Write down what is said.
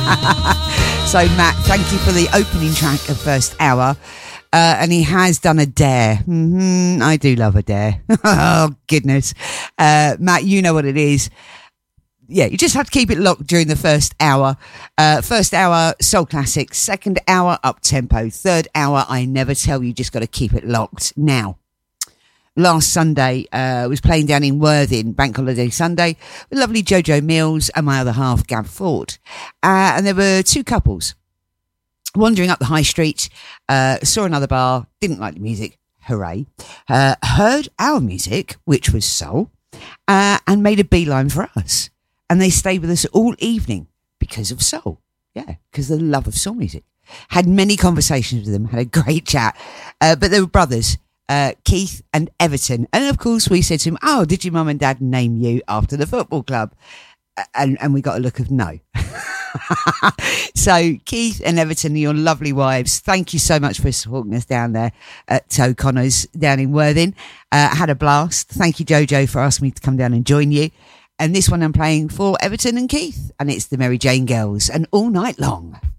So, Matt, thank you for the opening track of First Hour. And he has done a dare. I do love a dare. Oh, goodness. Matt, you know what it is. Yeah, you just have to keep it locked during the first hour. First hour, soul classics. Second hour, up tempo. Third hour, I never tell you, just got to keep it locked. Now, last Sunday, I was playing down in Worthing, Bank Holiday Sunday, with lovely Jojo Mills and my other half, Gab Ford. And there were two couples wandering up the high street, saw another bar, didn't like the music, hooray, heard our music, which was soul, and made a beeline for us. And they stayed with us all evening because of soul. Yeah, because of the love of soul music. Had many conversations with them, had a great chat. But they were brothers, Keith and Everton. And of course we said to him, oh, did your mum and dad name you after the football club? And we got a look of no. So Keith and Everton, your lovely wives, thank you so much for supporting us down there at O'Connor's down in Worthing. Had a blast. Thank you, Jojo, for asking me to come down and join you. And this one I'm playing for Everton and Keith, and it's the Mary Jane Girls, and All Night Long.